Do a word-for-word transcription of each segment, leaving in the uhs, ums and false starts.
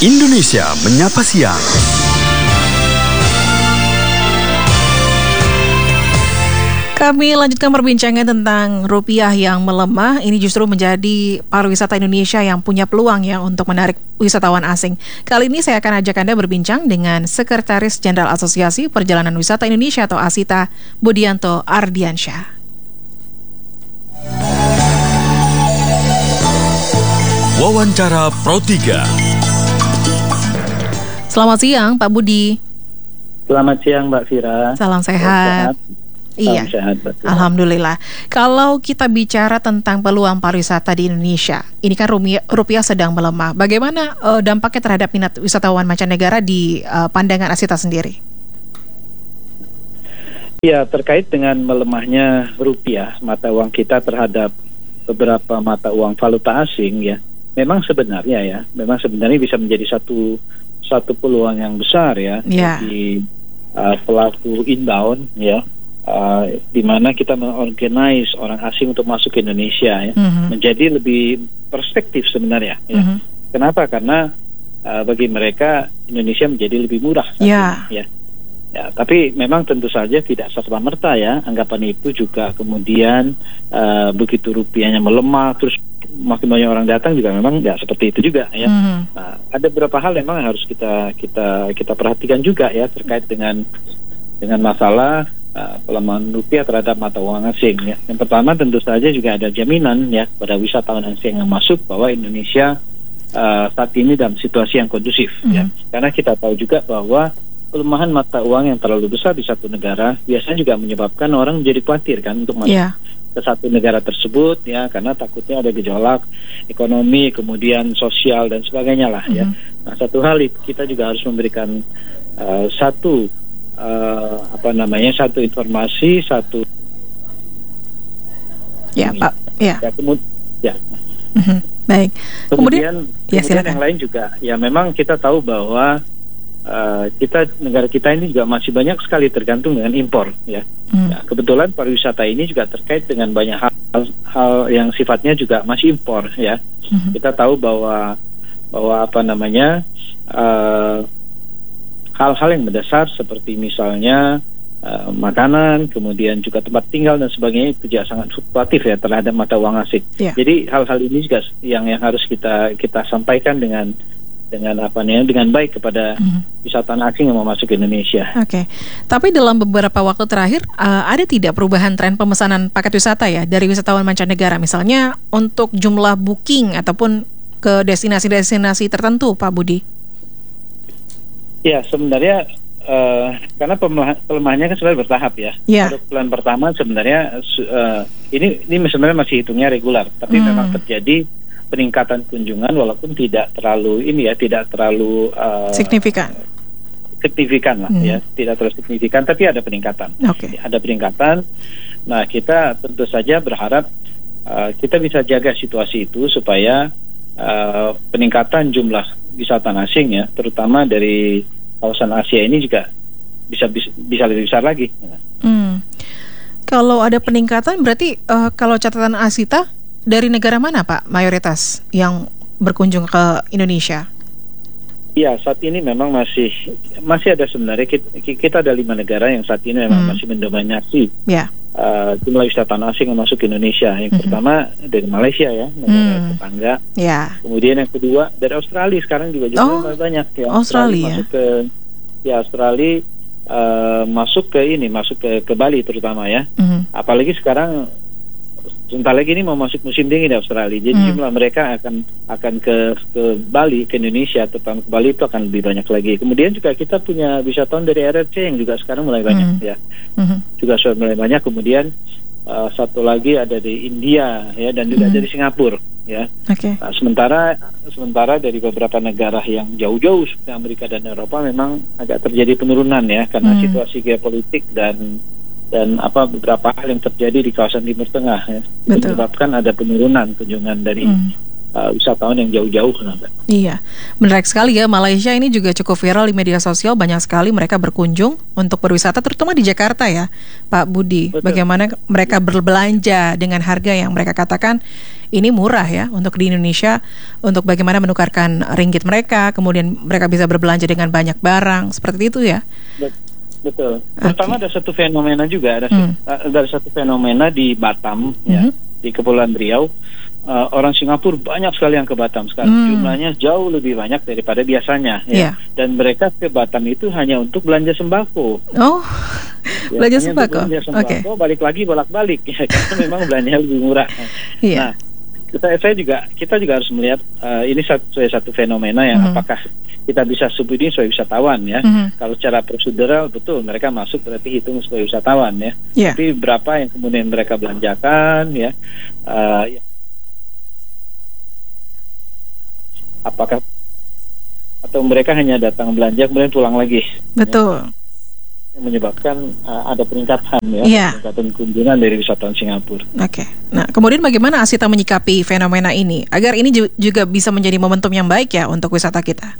Indonesia Menyapa Siang. Kami lanjutkan perbincangan tentang rupiah yang melemah. Ini justru menjadi pariwisata Indonesia yang punya peluang ya untuk menarik wisatawan asing. Kali ini saya akan ajak Anda berbincang dengan Sekretaris Jenderal Asosiasi Perjalanan Wisata Indonesia atau ASITA, Budianto Ardiansyah. Wawancara Pro tiga. Selamat siang Pak Budi. Selamat siang Mbak Fira. Salam sehat. Iya, sehat, alhamdulillah. Kalau kita bicara tentang peluang pariwisata di Indonesia, ini kan rupiah, rupiah sedang melemah. Bagaimana uh, dampaknya terhadap minat wisatawan mancanegara di uh, pandangan ASITA sendiri? Ya, terkait dengan melemahnya rupiah, mata uang kita terhadap beberapa mata uang valuta asing, ya, memang sebenarnya ya, memang sebenarnya bisa menjadi satu satu peluang yang besar ya, yeah. bagi uh, pelaku inbound, ya. Uh, di mana kita mengorganize orang asing untuk masuk ke Indonesia ya, mm-hmm. menjadi lebih perspektif sebenarnya ya. Mm-hmm. Kenapa? Karena uh, bagi mereka Indonesia menjadi lebih murah yeah. ya. Ya, tapi memang tentu saja tidak serta-merta ya anggapan itu juga kemudian uh, begitu rupiahnya melemah terus makin banyak orang datang juga memang nggak seperti itu juga ya. Mm-hmm. Nah, ada beberapa hal memang harus kita kita kita perhatikan juga ya terkait dengan dengan masalah Uh, pelemahan rupiah terhadap mata uang asing ya. Yang pertama tentu saja juga ada jaminan ya pada wisatawan asing yang masuk bahwa Indonesia uh, saat ini dalam situasi yang kondusif mm-hmm. ya. Karena kita tahu juga bahwa pelemahan mata uang yang terlalu besar di satu negara biasanya juga menyebabkan orang menjadi khawatir kan untuk masuk yeah. ke satu negara tersebut ya, karena takutnya ada gejolak ekonomi, kemudian sosial dan sebagainya lah mm-hmm. ya. Nah, satu hal kita juga harus memberikan uh, satu Uh, apa namanya satu informasi satu ya ini. Pak ya ya kemudian ya mm-hmm. baik kemudian kemudian, ya, kemudian yang lain juga ya memang kita tahu bahwa uh, kita negara kita ini juga masih banyak sekali tergantung dengan impor ya. Mm. Ya kebetulan pariwisata ini juga terkait dengan banyak hal hal yang sifatnya juga masih impor ya. Mm-hmm. Kita tahu bahwa bahwa apa namanya uh, hal-hal yang mendasar seperti misalnya uh, makanan, kemudian juga tempat tinggal dan sebagainya itu juga sangat fluktuatif ya terhadap mata uang asing. Yeah. Jadi hal-hal ini juga yang yang harus kita kita sampaikan dengan dengan apa nih dengan baik kepada mm-hmm. wisatawan asing yang mau masuk ke Indonesia. Oke. Okay. Tapi dalam beberapa waktu terakhir uh, ada tidak perubahan tren pemesanan paket wisata ya dari wisatawan mancanegara misalnya untuk jumlah booking ataupun ke destinasi-destinasi tertentu, Pak Budi? Ya sebenarnya uh, karena pelemahannya kan sebenarnya bertahap ya. Yeah. Untuk bulan pertama sebenarnya uh, ini ini sebenarnya masih hitungnya regular, tapi hmm. memang terjadi peningkatan kunjungan walaupun tidak terlalu ini ya, tidak terlalu uh, signifikan. Signifikan lah hmm. ya, tidak terlalu signifikan, tapi ada peningkatan. Okay. Ada peningkatan. Nah kita tentu saja berharap uh, kita bisa jaga situasi itu supaya uh, peningkatan jumlah wisatawan asing ya, terutama dari kawasan Asia ini juga bisa bisa, bisa lebih besar lagi. Hmm. Kalau ada peningkatan, berarti uh, kalau catatan ASITA dari negara mana Pak mayoritas yang berkunjung ke Indonesia? Ya saat ini memang masih masih ada sebenarnya kita, kita ada lima negara yang saat ini memang hmm. masih mendominasi. Ya. Uh, jumlah wisatawan asing yang masuk ke Indonesia. Yang mm-hmm. pertama dari Malaysia ya, negara mm. tetangga. Yeah. Kemudian yang kedua dari Australia sekarang juga juga oh, banyak ya. Australia, Australia masuk ke ya Australia uh, masuk ke ini masuk ke ke Bali terutama ya. Mm-hmm. Apalagi sekarang sebentar lagi ini mau masuk musim dingin di Australia. Jadi mm. jumlah mereka akan akan ke ke Bali, ke Indonesia, terutama ke Bali itu akan lebih banyak lagi. Kemudian juga kita punya wisatawan dari R R C yang juga sekarang mulai banyak mm. ya. Mm-hmm. Juga sudah mulai banyak. Kemudian uh, satu lagi ada di India ya dan juga mm. dari Singapura ya. Okay. Nah, sementara sementara dari beberapa negara yang jauh-jauh seperti Amerika dan Eropa memang agak terjadi penurunan ya karena mm. situasi geopolitik dan dan apa beberapa hal yang terjadi di kawasan Timur Tengah ya, menyebabkan ada penurunan kunjungan dari hmm. uh, wisatawan yang jauh-jauh. Iya, menarik sekali ya. Malaysia ini juga cukup viral di media sosial, banyak sekali mereka berkunjung untuk berwisata, terutama di Jakarta ya, Pak Budi. Betul. Bagaimana mereka berbelanja dengan harga yang mereka katakan ini murah ya untuk di Indonesia, untuk bagaimana menukarkan ringgit mereka, kemudian mereka bisa berbelanja dengan banyak barang, seperti itu ya? Betul. Pertama okay. ada satu fenomena juga, ada, hmm. ada satu fenomena di Batam, hmm. ya, di Kepulauan Riau. Uh, orang Singapura banyak sekali yang ke Batam sekarang. Hmm. Jumlahnya jauh lebih banyak daripada biasanya. Ya. Yeah. Dan mereka ke Batam itu hanya untuk belanja sembako. Oh, ya, belanja sembako. Belanja sembako, okay. balik lagi bolak-balik ya, karena memang belanja lebih murah. Yeah. Nah, kita saya juga kita juga harus melihat uh, ini satu satu fenomena yang hmm. apakah kita bisa sebut ini sebagai wisatawan ya. Mm-hmm. Kalau secara prosedural betul mereka masuk berarti hitung sebagai wisatawan ya. Yeah. Tapi berapa yang kemudian mereka belanjakan ya? Uh, ya. Apakah atau mereka hanya datang belanja kemudian pulang lagi? Betul. Ya, yang menyebabkan uh, ada peningkatan ya, yeah. peningkatan kunjungan dari wisatawan Singapura. Oke. Okay. Nah, kemudian bagaimana Asita menyikapi fenomena ini agar ini juga bisa menjadi momentum yang baik ya untuk wisata kita?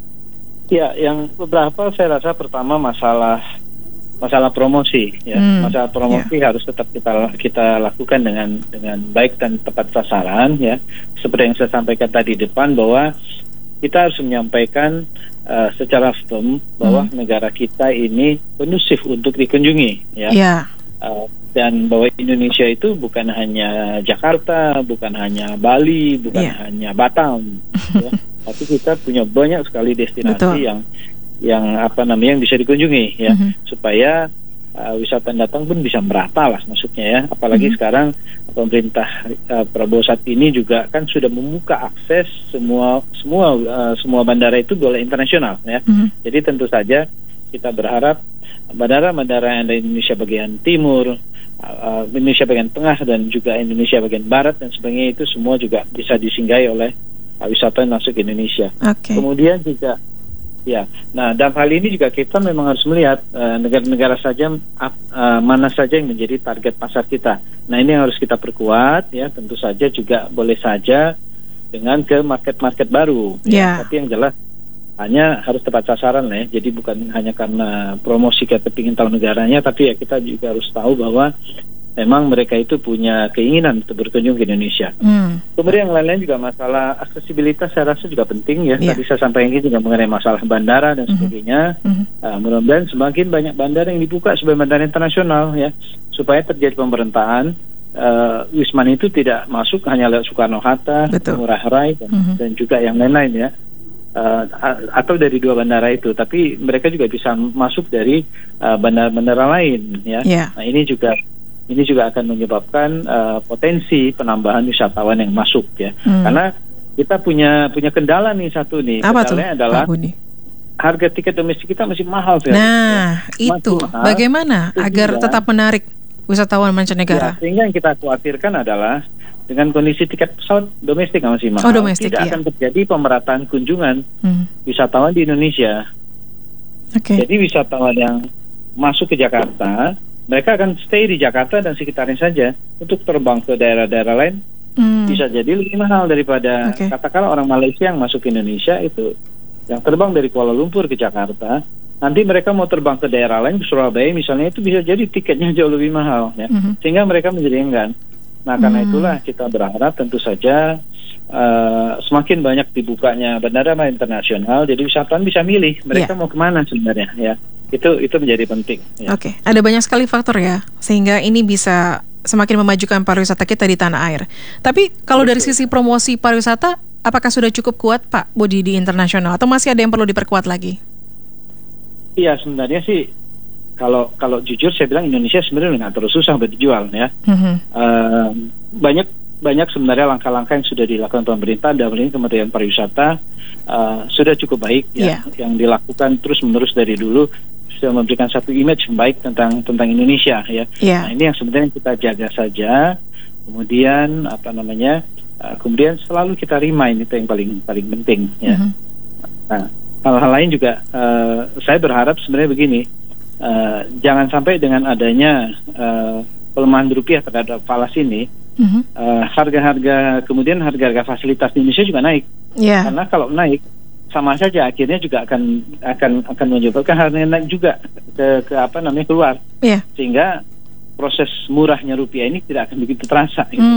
Ya, yang beberapa saya rasa pertama masalah masalah promosi ya. Hmm, masalah promosi yeah. harus tetap kita kita lakukan dengan dengan baik dan tepat sasaran ya. Seperti yang saya sampaikan tadi di depan bahwa kita harus menyampaikan uh, secara firm bahwa hmm. negara kita ini kondusif untuk dikunjungi ya. Yeah. Uh, dan bahwa Indonesia itu bukan hanya Jakarta, bukan hanya Bali, bukan yeah. hanya Batam ya. Tapi kita punya banyak sekali destinasi Betul. yang yang apa namanya yang bisa dikunjungi ya, mm-hmm. supaya uh, wisatawan datang pun bisa merata lah maksudnya ya. Apalagi mm-hmm. sekarang pemerintah uh, Prabowo saat ini juga kan sudah membuka akses semua semua uh, semua bandara itu boleh internasional ya. Mm-hmm. Jadi tentu saja kita berharap bandara-bandara yang ada di Indonesia bagian timur, uh, Indonesia bagian tengah dan juga Indonesia bagian barat dan sebagainya itu semua juga bisa disinggahi oleh wisatawan masuk ke Indonesia. Okay. Kemudian juga, ya, nah dalam hal ini juga kita memang harus melihat uh, negara-negara saja uh, mana saja yang menjadi target pasar kita. Nah ini yang harus kita perkuat, ya. Tentu saja juga boleh saja dengan ke market-market baru. Yeah. Ya. Tapi yang jelas hanya harus tepat sasaran ya. Jadi bukan hanya karena promosi kita ingin tahu negaranya, tapi ya kita juga harus tahu bahwa memang mereka itu punya keinginan untuk berkunjung ke Indonesia. Hmm. Kemudian yang lain-lain juga masalah aksesibilitas saya rasa juga penting ya. Yeah. Tadi saya sampaikan juga mengenai masalah bandara dan sebagainya. Mm-hmm. Uh, mudah-mudahan semakin banyak bandara yang dibuka sebagai bandara internasional ya, supaya terjadi pemerintahan. Uh, Wisman itu tidak masuk hanya lewat Soekarno-Hatta, Ngurah Rai dan, mm-hmm. dan juga yang lain-lain ya. Uh, atau dari dua bandara itu, tapi mereka juga bisa masuk dari uh, bandara-bandara lain ya. Yeah. Nah ini juga Ini juga akan menyebabkan uh, potensi penambahan wisatawan yang masuk ya. Hmm. Karena kita punya punya kendala nih satu nih. Apa Kendalanya tuh, adalah Pak Budi? Harga tiket domestik kita masih mahal sekali. Nah, ya. itu mahal. Bagaimana itu agar juga tetap menarik wisatawan mancanegara? Ya, sehingga yang kita khawatirkan adalah dengan kondisi tiket pesawat domestik yang masih mahal, oh, domestik, tidak iya. akan terjadi pemerataan kunjungan hmm. wisatawan di Indonesia. Okay. Jadi wisatawan yang masuk ke Jakarta, mereka akan stay di Jakarta dan sekitarnya saja. Untuk terbang ke daerah-daerah lain hmm. bisa jadi lebih mahal daripada okay. katakanlah orang Malaysia yang masuk ke Indonesia itu, yang terbang dari Kuala Lumpur ke Jakarta, nanti mereka mau terbang ke daerah lain, ke Surabaya misalnya, itu bisa jadi tiketnya jauh lebih mahal ya. hmm. Sehingga mereka menjadi enggan. Nah karena hmm. itulah kita berharap tentu saja uh, semakin banyak dibukanya bandara internasional, jadi wisatawan bisa milih mereka yeah. mau kemana sebenarnya ya. Itu itu menjadi penting. Ya. Oke, okay. Ada banyak sekali faktor ya, sehingga ini bisa semakin memajukan pariwisata kita di tanah air. Tapi kalau Betul. dari sisi promosi pariwisata, apakah sudah cukup kuat Pak Budi di internasional, atau masih ada yang perlu diperkuat lagi? Iya, sebenarnya sih kalau kalau jujur saya bilang Indonesia sebenarnya nggak terlalu susah buat dijual ya. Mm-hmm. Uh, banyak banyak sebenarnya langkah-langkah yang sudah dilakukan pemerintah, dalam ini Kementerian Pariwisata uh, sudah cukup baik ya, yeah. yang dilakukan terus-menerus dari dulu. Sudah memberikan satu image yang baik tentang tentang Indonesia ya. Yeah. Nah ini yang sebenarnya kita jaga saja. Kemudian apa namanya? Uh, kemudian selalu kita remind, itu yang paling paling penting ya. Mm-hmm. Nah hal-hal lain juga uh, saya berharap sebenarnya begini, uh, jangan sampai dengan adanya uh, pelemahan rupiah terhadap falas ini, mm-hmm. uh, harga-harga kemudian harga-harga fasilitas di Indonesia juga naik. Yeah. Karena kalau naik sama saja akhirnya juga akan akan akan menyebabkan harganya naik juga ke, ke apa namanya keluar, yeah. sehingga proses murahnya rupiah ini tidak akan begitu terasa. Gitu. Mm.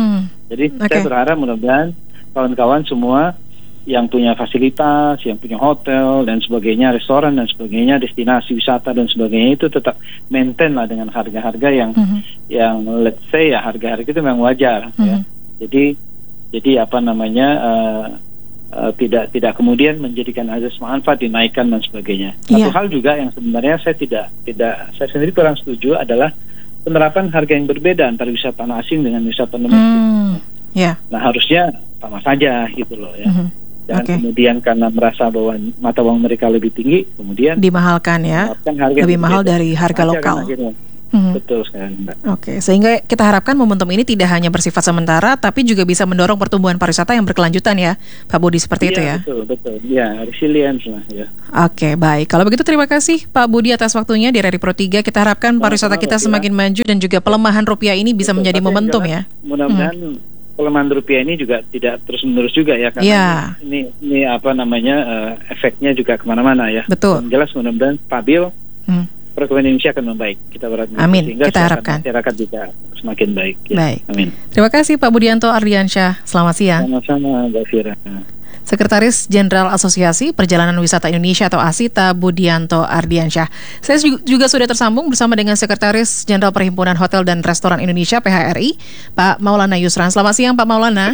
Jadi Okay. saya berharap mudah-mudahan kawan-kawan semua yang punya fasilitas, yang punya hotel dan sebagainya, restoran dan sebagainya, destinasi wisata dan sebagainya itu tetap maintain lah dengan harga-harga yang Mm-hmm. yang let's say ya harga-harga itu memang wajar Mm-hmm. ya. Jadi jadi apa namanya uh, uh, tidak tidak kemudian menjadikan azas manfaat dinaikkan dan sebagainya. Satu Yeah. hal juga yang sebenarnya saya tidak tidak saya sendiri kurang setuju adalah penerapan harga yang berbeda antara wisatawan asing dengan wisatawan domestik. Hmm. Ya. Nah harusnya sama saja gitu loh ya. Mhm. Jangan Oke. kemudian karena merasa bahwa mata uang mereka lebih tinggi, kemudian Dimahalkan ya, menerapkan harga yang lebih mahal berbeda. dari harga Aja kan lokal. akhirnya. Mhm. Betul sekali, Mbak. Oke, sehingga kita harapkan momentum ini tidak hanya bersifat sementara, tapi juga bisa mendorong pertumbuhan pariwisata yang berkelanjutan ya, Pak Budi, seperti itu Iya, ya. betul, betul. Ya, resilience lah ya. Oke, baik. Kalau begitu terima kasih Pak Budi atas waktunya di R R I Pro tiga. Kita harapkan Sama-sama, pariwisata kita Mbak semakin maju dan juga pelemahan rupiah ini bisa Betul, menjadi tapi yang momentum jelas, ya. Mudah-mudahan pelemahan rupiah ini juga tidak terus-menerus juga ya, karena Iya. ini, ini ini apa namanya eh, efeknya juga kemana-mana ya. Betul. Yang jelas mudah-mudahan stabil, Hmm. perekonomian Indonesia akan membaik. Kita berharap begitu, Amin, sehingga kita kesehatan harapkan. masyarakat juga semakin baik. Ya. Baik. Amin. Terima kasih Pak Budianto Ardiansyah. Selamat siang. Sama-sama, Mbak Fira. Sekretaris Jenderal Asosiasi Perjalanan Wisata Indonesia atau ASITA Budianto Ardiansyah. Saya juga sudah tersambung bersama dengan Sekretaris Jenderal Perhimpunan Hotel dan Restoran Indonesia P H R I, Pak Maulana Yusran. Selamat siang Pak Maulana.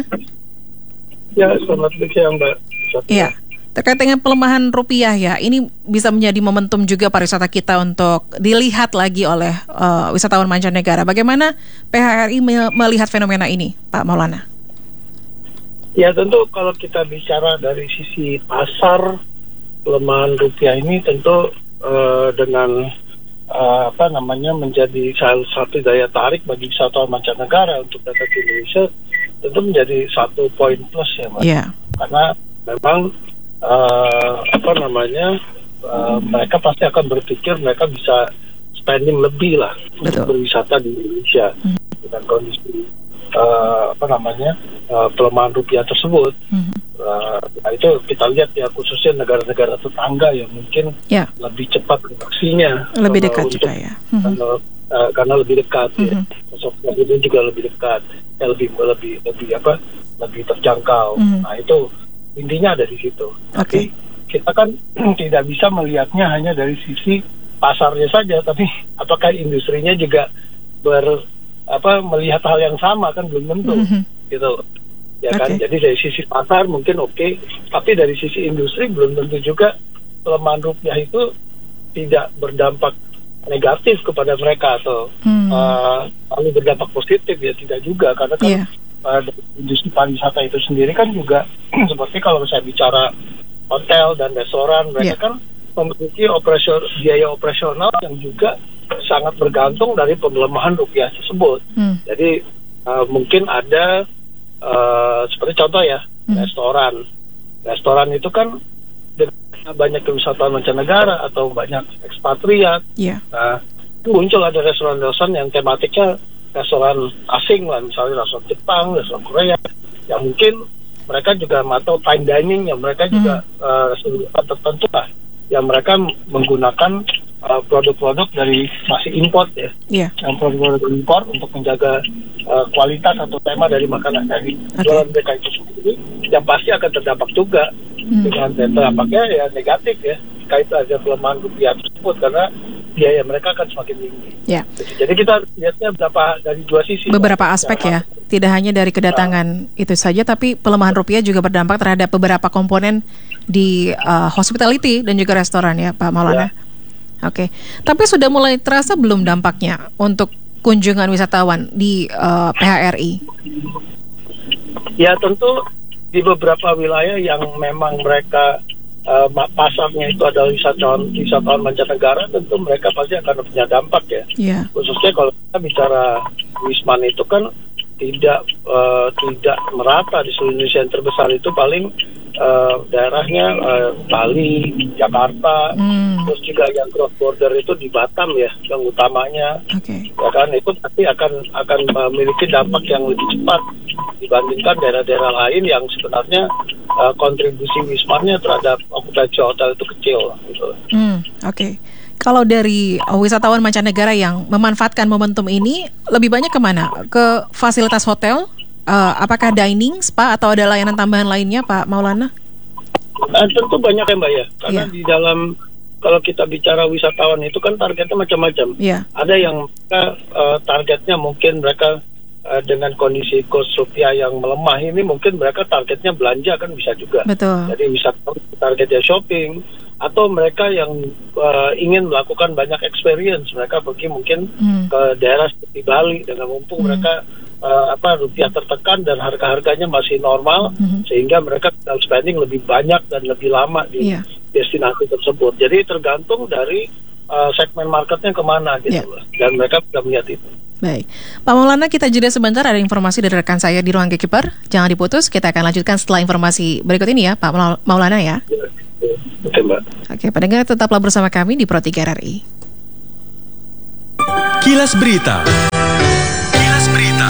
Ya, selamat siang Mbak. Iya. Terkait dengan pelemahan rupiah ya, ini bisa menjadi momentum juga pariwisata kita untuk dilihat lagi oleh uh, wisatawan mancanegara. Bagaimana P H R I me- melihat fenomena ini, Pak Maulana? Ya, tentu kalau kita bicara dari sisi pasar, pelemahan rupiah ini tentu uh, dengan uh, apa namanya menjadi salah satu daya tarik bagi wisatawan mancanegara untuk datang ke Indonesia, tentu menjadi satu poin plus ya, Mbak. Iya. Karena memang uh, apa namanya uh, mereka pasti akan berpikir mereka bisa spending lebih lah Betul. untuk berwisata di Indonesia Hmm. dengan kondisi uh, apa namanya uh, pelemahan rupiah tersebut. Mhm. Uh, nah itu kita lihat ya, khususnya negara-negara tetangga yang mungkin Ya, lebih cepat reaksinya, lebih uh, dekat untuk- juga ya. Mhm. karena, uh, karena lebih dekat ya. Mhm. Sosok ini juga lebih dekat, ya, lebih lebih lebih apa lebih terjangkau. Mhm. Nah itu intinya ada di situ. Oke. Tapi kita kan tidak bisa melihatnya hanya dari sisi pasarnya saja, tapi apakah industrinya juga ber apa melihat hal yang sama, kan belum tentu. Mhm. Gitu ya kan. Oke. Jadi dari sisi pasar mungkin oke, tapi dari sisi industri belum tentu juga pelemahan rupiah itu tidak berdampak negatif kepada mereka atau Hmm. uh, lalu berdampak positif, ya tidak juga, karena kan Iya. uh, industri pariwisata itu sendiri kan juga seperti kalau saya bicara hotel dan restoran, mereka Iya. kan memiliki operasional biaya operasional yang juga sangat bergantung dari pelemahan rupiah tersebut. Hmm. Jadi uh, mungkin ada uh, seperti contoh ya, Hmm. restoran. Restoran itu kan dengan banyak wisatawan mancanegara atau banyak ekspatriat, Iya. nah, muncul ada restoran-restoran yang tematiknya restoran asing lah, misalnya restoran Jepang, restoran Korea, yang mungkin mereka juga atau fine dining yang mereka juga uh, restoran tertentu lah, yang mereka menggunakan uh, produk-produk dari masih import ya, Iya. yang produk-produk impor untuk menjaga uh, kualitas atau tema dari makanan dari Oke. jualan mereka itu sendiri, yang pasti akan terdampak juga Hmm. dengan dampaknya ya negatif ya, kait ada pelemahan rupiah tersebut karena biaya mereka akan semakin tinggi. Ya. Jadi kita lihatnya beberapa dari dua sisi. Beberapa Pak. aspek ya, tidak hanya dari kedatangan itu saja, tapi pelemahan rupiah juga berdampak terhadap beberapa komponen di uh, hospitality dan juga restoran ya, Pak Maulana. Oke, tapi sudah mulai terasa belum dampaknya untuk kunjungan wisatawan di uh, P H R I? Ya tentu di beberapa wilayah yang memang mereka uh, ma- pasarnya itu adalah wisatawan wisatawan mancanegara, tentu mereka pasti akan punya dampak ya. Iya. Khususnya kalau kita bicara Wisman itu kan tidak uh, tidak merata di seluruh Indonesia. Yang terbesar itu paling uh, daerahnya uh, Bali, Jakarta, Hmm. terus juga yang cross border itu di Batam ya, yang utamanya. Oke. Ya kan, itu pasti akan akan memiliki dampak yang lebih cepat dibandingkan daerah-daerah lain yang sebenarnya uh, kontribusi Wisman-nya terhadap okupansi hotel itu kecil gitu. Hmm, Oke. Kalau dari uh, wisatawan mancanegara yang memanfaatkan momentum ini, lebih banyak kemana? Ke fasilitas hotel uh, apakah dining, spa atau ada layanan tambahan lainnya, Pak Maulana? Uh, tentu banyak ya Mbak ya, karena yeah. di dalam kalau kita bicara wisatawan itu kan targetnya macam-macam. Yeah. Ada yang mereka, uh, targetnya mungkin mereka uh, dengan kondisi kurs rupiah yang melemah ini mungkin mereka targetnya belanja kan bisa juga. Betul. Jadi wisatawan targetnya shopping, atau mereka yang uh, ingin melakukan banyak experience, mereka pergi mungkin hmm. ke daerah seperti Bali dengan mumpung hmm. mereka uh, apa rupiah tertekan dan harga-harganya masih normal, hmm. sehingga mereka bisa spending lebih banyak dan lebih lama di yeah. destinasi tersebut. Jadi tergantung dari uh, segmen marketnya kemana gitu yeah. loh, dan mereka bisa melihat itu. Baik, Pak Maulana, kita jeda sebentar, ada informasi dari rekan saya di ruang Gatekeeper. Jangan diputus, kita akan lanjutkan setelah informasi berikut ini ya, Pak Maulana ya. Oke, Mbak. Oke, pendengar tetaplah bersama kami di Pro tiga R R I. Kilas Berita. Kilas Berita.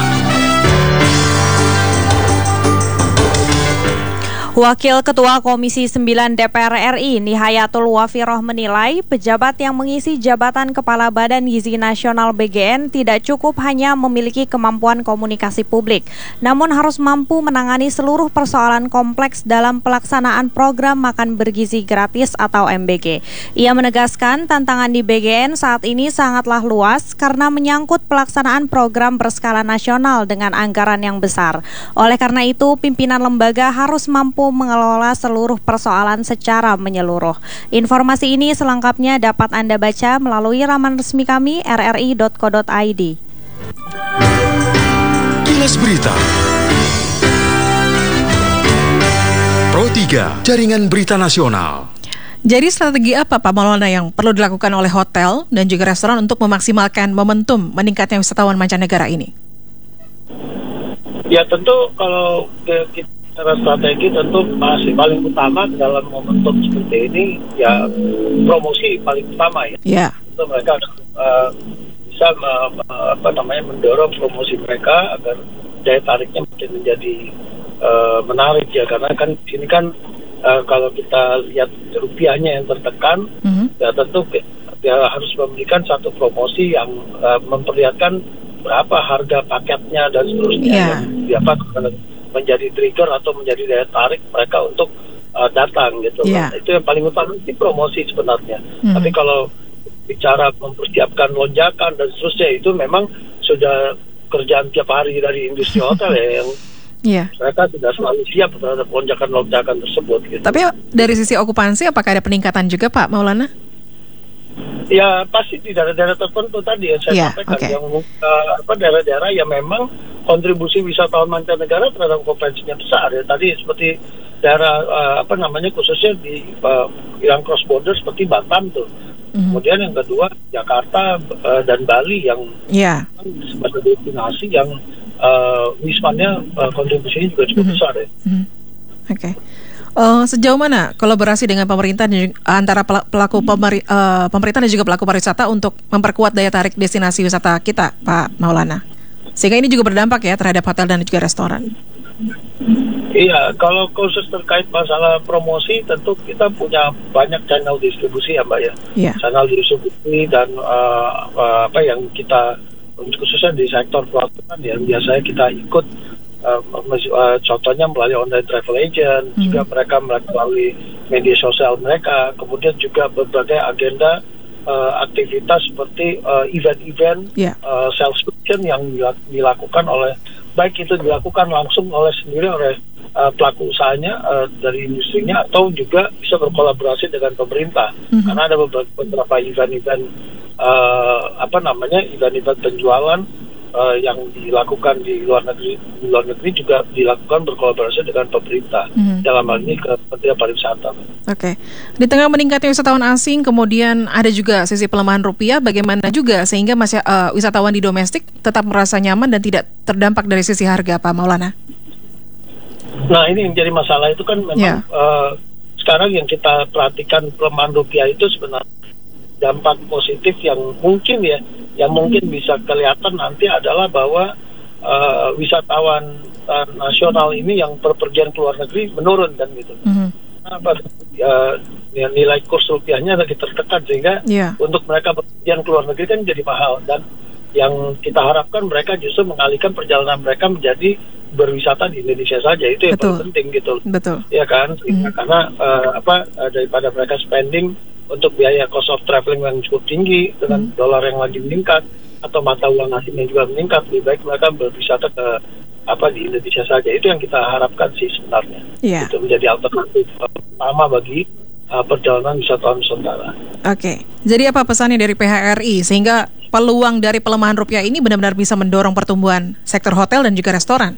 Wakil Ketua Komisi sembilan D P R R I Nihayatul Wafiroh menilai pejabat yang mengisi jabatan Kepala Badan Gizi Nasional B G N tidak cukup hanya memiliki kemampuan komunikasi publik, namun harus mampu menangani seluruh persoalan kompleks dalam pelaksanaan program makan bergizi gratis atau M B G. Ia menegaskan tantangan di B G N saat ini sangatlah luas karena menyangkut pelaksanaan program berskala nasional dengan anggaran yang besar. Oleh karena itu, pimpinan lembaga harus mampu mengelola seluruh persoalan secara menyeluruh. Informasi ini selengkapnya dapat Anda baca melalui laman resmi kami r r i dot co dot i d. Kilas Berita. Pro tiga, Jaringan Berita Nasional. Jadi strategi apa Pak Maulana yang perlu dilakukan oleh hotel dan juga restoran untuk memaksimalkan momentum meningkatnya wisatawan mancanegara ini? Ya tentu kalau kita secara strategi tentu masih paling utama dalam momentum seperti ini ya promosi paling utama ya. Yeah. Itu mereka uh, bisa uh, apa namanya mendorong promosi mereka agar daya tariknya mungkin menjadi uh, menarik ya, karena kan di sini kan uh, kalau kita lihat rupiahnya yang tertekan, mm-hmm. ya tentu ya harus memberikan satu promosi yang uh, memperlihatkan berapa harga paketnya dan seterusnya yeah. yang dapat menjadi trigger atau menjadi daya tarik mereka untuk uh, datang gitu. Yeah. Nah, itu yang paling utama itu promosi sebenarnya. Mm-hmm. Tapi kalau bicara mempersiapkan lonjakan dan seterusnya itu memang sudah kerjaan tiap hari dari industri hotel ya yang yeah. mereka sudah selalu siap terhadap lonjakan-lonjakan tersebut. Gitu. Tapi dari sisi okupansi apakah ada peningkatan juga Pak Maulana? Ya pasti di daerah-daerah tertentu tadi yang saya yeah, sampaikan okay. yang uh, apa daerah-daerah yang memang kontribusi wisatawan mancanegara terhadap okupansinya besar ya. Tadi seperti daerah uh, apa namanya khususnya di uh, yang cross border seperti Batam tuh. Mm-hmm. Kemudian yang kedua Jakarta uh, dan Bali yang yeah. sebagai destinasi yang uh, wismannya uh, kontribusinya juga cukup mm-hmm. besar ya. Mm-hmm. Oke. Okay. Uh, sejauh mana kolaborasi dengan pemerintah dan juga, antara pelaku pemeri, uh, pemerintah dan juga pelaku pariwisata untuk memperkuat daya tarik destinasi wisata kita, Pak Maulana? Sehingga ini juga berdampak ya terhadap hotel dan juga restoran. Iya, kalau khusus terkait masalah promosi, tentu kita punya banyak channel distribusi ya Mbak ya. Yeah. Channel distribusi dan uh, uh, apa yang kita khususnya di sektor pelaksanaan yang biasanya kita ikut. Uh, uh, contohnya melalui online travel agent, hmm. juga mereka melalui media sosial mereka, kemudian juga berbagai agenda uh, aktivitas seperti uh, event-event, yeah. uh, sales function yang dilakukan oleh, baik itu dilakukan langsung oleh sendiri oleh uh, pelaku usahanya uh, dari industrinya atau juga bisa berkolaborasi dengan pemerintah, hmm. karena ada beberapa, beberapa event-event uh, apa namanya event-event penjualan Uh, yang dilakukan di luar negeri, di luar negeri juga dilakukan berkolaborasi dengan pemerintah, mm-hmm. dalam hal ini Kementerian Pariwisata. Oke, okay. Di tengah meningkatnya wisatawan asing, kemudian ada juga sisi pelemahan rupiah, bagaimana juga sehingga masih uh, wisatawan di domestik tetap merasa nyaman dan tidak terdampak dari sisi harga, Pak Maulana? Nah ini yang jadi masalah itu kan memang yeah. uh, sekarang yang kita perhatikan pelemahan rupiah itu sebenarnya dampak positif yang mungkin ya, yang mungkin bisa kelihatan nanti adalah bahwa uh, wisatawan uh, nasional ini yang perpergian ke luar negeri menurun kan gitu. Mm-hmm. Nah, uh, nilai kurs rupiahnya lagi tertekan sehingga yeah. untuk mereka perpergian ke luar negeri kan jadi mahal, dan yang kita harapkan mereka justru mengalihkan perjalanan mereka menjadi berwisata di Indonesia saja, itu yang Betul. paling penting gitu. Betul. Ya kan, Hmm. karena uh, apa uh, daripada mereka spending untuk biaya cost of traveling yang cukup tinggi dengan Hmm. dolar yang lagi meningkat atau mata uang asing yang juga meningkat, lebih baik mereka berwisata ke apa di Indonesia saja. Itu yang kita harapkan sih sebenarnya. Iya. Itu menjadi alternatif pertama bagi uh, perjalanan wisatawan Nusantara. Oke. Jadi apa pesannya dari P H R I sehingga peluang dari pelemahan rupiah ini benar-benar bisa mendorong pertumbuhan sektor hotel dan juga restoran?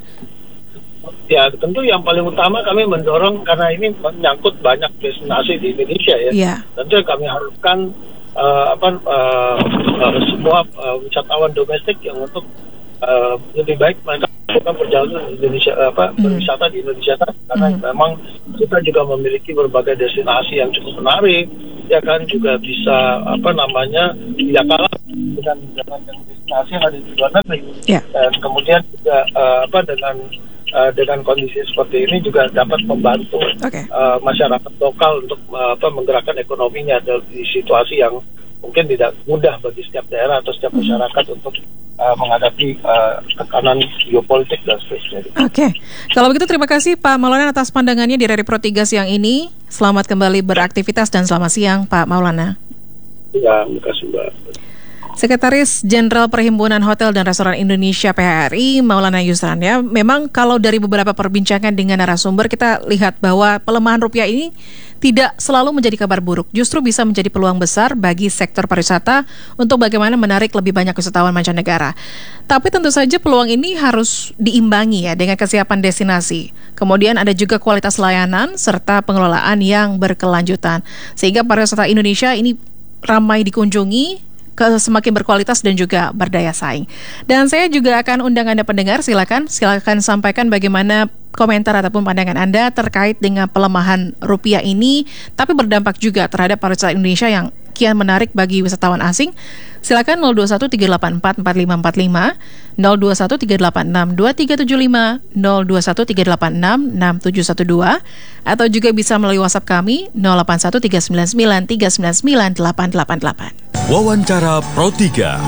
Ya, tentu yang paling utama kami mendorong karena ini menyangkut banyak destinasi di Indonesia ya. Iya. Tentu yang kami harapkan uh, apa uh, uh, semua uh, wisatawan domestik yang untuk uh, lebih baik mereka melakukan perjalanan di Indonesia apa Hmm. berwisata di Indonesia kan karena Hmm. memang kita juga memiliki berbagai destinasi yang cukup menarik, ya kan, juga bisa apa namanya tidak kalah dengan dengan yang destinasi yang ada di luar negeri. Ya. Dan kemudian juga uh, apa dengan uh, dengan kondisi seperti ini juga dapat membantu Oke. uh, masyarakat lokal untuk uh, apa menggerakkan ekonominya di situasi yang mungkin tidak mudah bagi setiap daerah atau setiap masyarakat untuk uh, menghadapi uh, tekanan geopolitik dan sebagainya. Oke. Kalau begitu terima kasih Pak Maulana atas pandangannya di Radio Pro tiga siang ini. Selamat kembali beraktivitas dan selamat siang Pak Maulana. Ya, terima kasih Mbak. Sekretaris Jenderal Perhimpunan Hotel dan Restoran Indonesia P H R I, Maulana Yusran ya. Memang kalau dari beberapa perbincangan dengan narasumber kita lihat bahwa pelemahan rupiah ini tidak selalu menjadi kabar buruk. Justru bisa menjadi peluang besar bagi sektor pariwisata untuk bagaimana menarik lebih banyak wisatawan mancanegara. Tapi tentu saja peluang ini harus diimbangi ya dengan kesiapan destinasi. Kemudian ada juga kualitas layanan serta pengelolaan yang berkelanjutan. Sehingga pariwisata Indonesia ini ramai dikunjungi, ke semakin berkualitas dan juga berdaya saing. Dan saya juga akan undang Anda pendengar, silakan silakan sampaikan bagaimana komentar ataupun pandangan Anda terkait dengan pelemahan rupiah ini, tapi berdampak juga terhadap pariwisata Indonesia yang kian menarik bagi wisatawan asing. Silakan nol dua satu tiga delapan empat empat lima empat lima, nol dua satu tiga delapan enam dua tiga tujuh lima, nol dua satu tiga delapan enam enam tujuh satu dua, atau juga bisa melalui WhatsApp kami nol delapan satu tiga sembilan sembilan tiga sembilan sembilan delapan delapan delapan. Wawancara Pro tiga.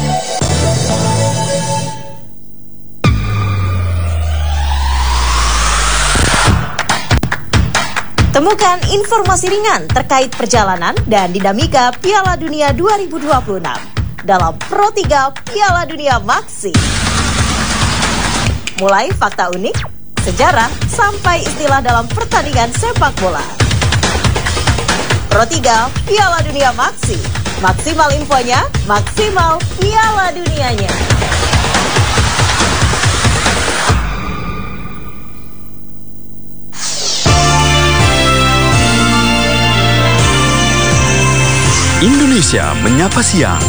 Temukan informasi ringan terkait perjalanan dan dinamika Piala Dunia dua ribu dua puluh enam dalam Pro tiga Piala Dunia Maxi. Mulai fakta unik, sejarah, sampai istilah dalam pertandingan sepak bola. Pro tiga Piala Dunia Maxi. Maksimal infonya, maksimal Piala Dunianya. Indonesia Menyapa Siang.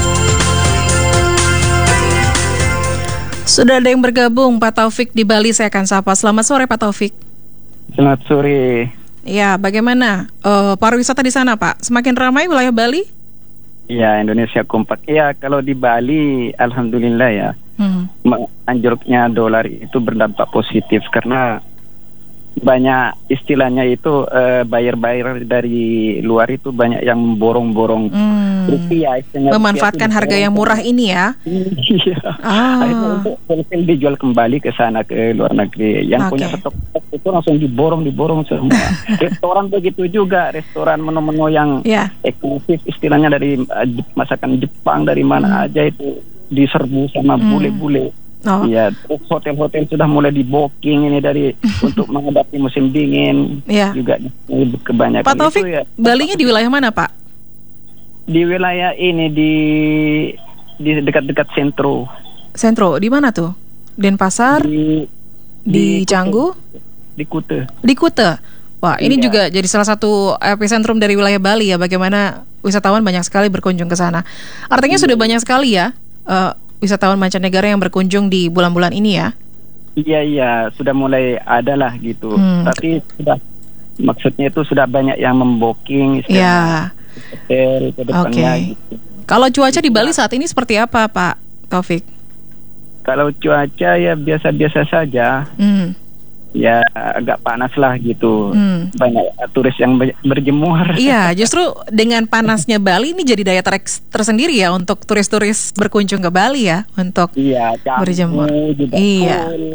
Sudah ada yang bergabung, Pak Taufik di Bali, saya akan sapa. Selamat sore Pak Taufik. Selamat sore. Ya, bagaimana uh, pariwisata di sana Pak? Semakin ramai wilayah Bali? Ya, Indonesia kompak. Ya, kalau di Bali, alhamdulillah ya, hmm. anjloknya dolar itu berdampak positif karena banyak istilahnya itu uh, buyer-buyer dari luar itu banyak yang memborong-borong Hmm. rupiah, istilahnya Memanfaatkan rupiah harga yang murah ini ya? Iya. Ah. Akhirnya untuk wholesale dijual kembali ke sana, ke luar negeri. Yang Oke. punya stok itu langsung diborong, diborong semua. Restoran begitu juga, restoran menu-menu yang Ya. eksklusif istilahnya dari uh, masakan Jepang dari mana Hmm. aja itu diserbu sama Hmm. bule-bule. Oh. Ya, terus hotel-hotel sudah mulai di booking ini dari untuk menghadapi musim dingin. Ya. Juga kebanyakan Pak Taufik, itu ya. Balinya di wilayah mana Pak? Di wilayah ini di di dekat-dekat sentro. Sentro, di mana tuh? Denpasar? Di Di Canggu? Di Kute. Di Kuta. Wah, ini Iya. juga jadi salah satu epicentrum dari wilayah Bali ya. Bagaimana wisatawan banyak sekali berkunjung ke sana. Artinya sudah banyak sekali ya uh, wisatawan mancanegara yang berkunjung di bulan-bulan ini ya. Iya iya sudah mulai ada lah gitu. Hmm. Tapi sudah maksudnya itu sudah banyak yang membooking Ya. hotel ke depannya Oke. gitu. Kalau cuaca di Bali saat ini seperti apa, Pak Taufik? Kalau cuaca ya biasa-biasa saja. Hmm. Ya agak panas lah gitu. Hmm. Banyak turis yang ber- berjemur. Iya, justru dengan panasnya Bali ini jadi daya tarik tersendiri ya untuk turis-turis berkunjung ke Bali ya untuk Iya, Canggu berjemur. juga Iya. full.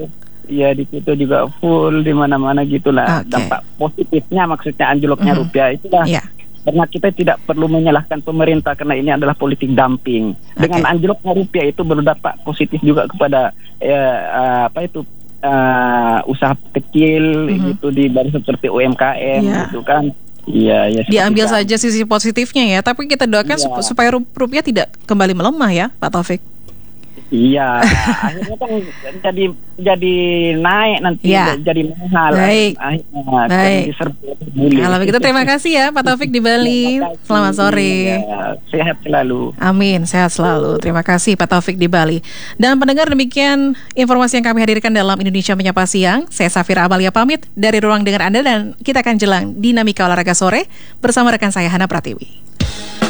ya di situ juga full di mana-mana gitulah. Okay. Dampak positifnya maksudnya anjloknya Mhm. rupiah itulah. Ya. Karena kita tidak perlu menyalahkan pemerintah karena ini adalah politik dumping. Dengan Oke. anjloknya rupiah itu berdampak positif juga kepada eh, eh, apa itu eh, usaha kecil Mhm. gitu di baru seperti U M K M Ya. gitu kan. Iya, ya. seperti Diambil kan. saja sisi positifnya ya, tapi kita doakan Iya. sup- supaya ru- rupiah tidak kembali melemah ya, Pak Taufik. Iya, akhirnya kan jadi jadi naik nanti, Ya. jadi mahal. Baik. Akhirnya Baik. jadi serbu bully. Kalau begitu terima kasih ya Pak Taufik di Bali. Terima kasih. Selamat sore. Iya, sehat selalu. Amin, sehat selalu. Terima kasih Pak Taufik di Bali. Dan pendengar, demikian informasi yang kami hadirkan dalam Indonesia Menyapa Siang. Saya Safira Abalia pamit dari ruang dengar Anda dan kita akan jelang dinamika olahraga sore bersama rekan saya Hana Pratiwi.